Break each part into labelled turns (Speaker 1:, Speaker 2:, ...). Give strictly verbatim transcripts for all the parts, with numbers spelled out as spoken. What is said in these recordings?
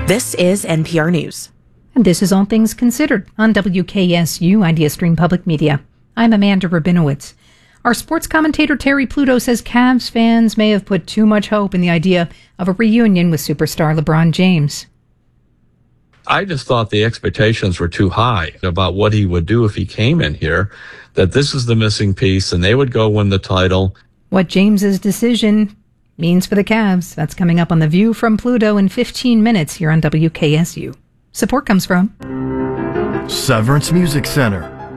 Speaker 1: This is N P R News.
Speaker 2: And this is All Things Considered on W K S U IdeaStream Public Media. I'm Amanda Rabinowitz. Our sports commentator Terry Pluto says Cavs fans may have put too much hope in the idea of a reunion with superstar LeBron James.
Speaker 3: I just thought the expectations were too high about what he would do if he came in here, that this is the missing piece and they would go win the title.
Speaker 2: What James's decision means for the Cavs, that's coming up on The View from Pluto in fifteen minutes here on W K S U. Support comes from
Speaker 4: Severance Music Center,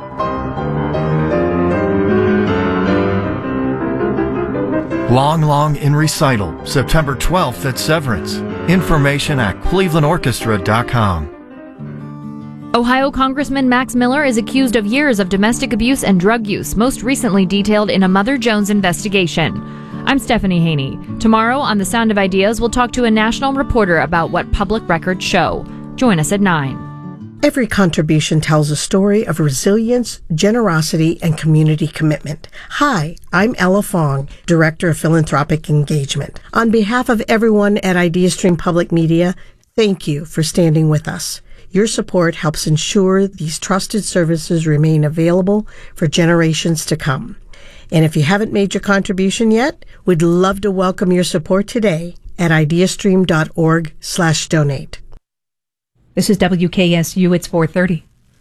Speaker 4: Long Long in Recital, September twelfth at Severance. Information at cleveland orchestra dot com.
Speaker 5: Ohio Congressman Max Miller is accused of years of domestic abuse and drug use, most recently detailed in a Mother Jones investigation. I'm Stephanie Haney. Tomorrow on The Sound of Ideas, we'll talk to a national reporter about what public records show. Join us at nine.
Speaker 6: Every contribution tells a story of resilience, generosity, and community commitment. Hi, I'm Ella Fong, Director of Philanthropic Engagement. On behalf of everyone at IdeaStream Public Media, thank you for standing with us. Your support helps ensure these trusted services remain available for generations to come. And if you haven't made your contribution yet, we'd love to welcome your support today at ideastream.org slash donate.
Speaker 2: This is W K S U, it's four thirty.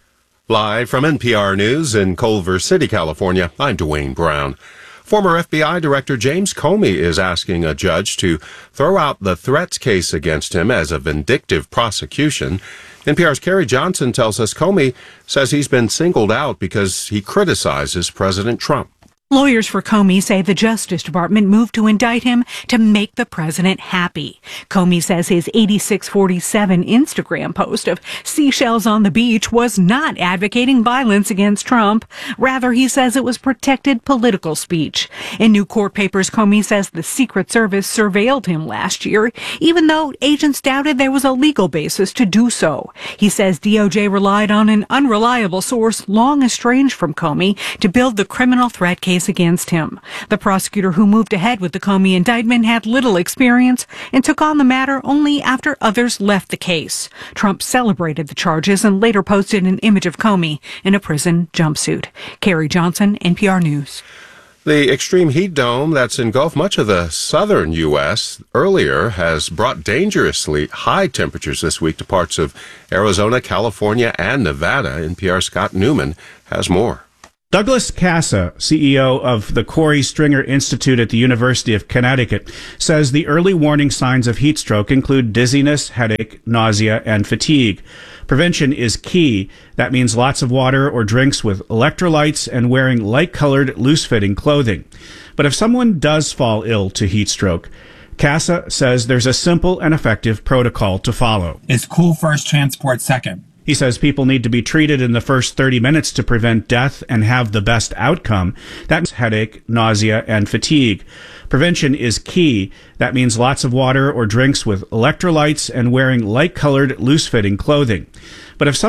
Speaker 7: Live from N P R News in Culver City, California, I'm Dwayne Brown. Former F B I Director James Comey is asking a judge to throw out the threats case against him as a vindictive prosecution. N P R's Carrie Johnson tells us Comey says he's been singled out because he criticizes President Trump.
Speaker 8: Lawyers for Comey say the Justice Department moved to indict him to make the president happy. Comey says his eighty-six forty-seven Instagram post of seashells on the beach was not advocating violence against Trump. Rather, he says it was protected political speech. In new court papers, Comey says the Secret Service surveilled him last year, even though agents doubted there was a legal basis to do so. He says D O J relied on an unreliable source long estranged from Comey to build the criminal threat case against him. The prosecutor who moved ahead with the Comey indictment had little experience and took on the matter only after others left the case. Trump celebrated the charges and later posted an image of Comey in a prison jumpsuit. Carrie Johnson, N P R News.
Speaker 7: The extreme heat dome that's engulfed much of the southern U S earlier has brought dangerously high temperatures this week to parts of Arizona, California, and Nevada. N P R's Scott Newman has more.
Speaker 9: Douglas Casa, C E O of the Corey Stringer Institute at the University of Connecticut, says the early warning signs of heat stroke include dizziness, headache, nausea, and fatigue. Prevention is key. That means lots of water or drinks with electrolytes and wearing light-colored, loose-fitting clothing. But if someone does fall ill to heat stroke, Casa says there's a simple and effective protocol to follow.
Speaker 10: It's cool first, transport second.
Speaker 9: He says people need to be treated in the first thirty minutes to prevent death and have the best outcome. That means headache, nausea, and fatigue. Prevention is key. That means lots of water or drinks with electrolytes and wearing light-colored, loose-fitting clothing. But if some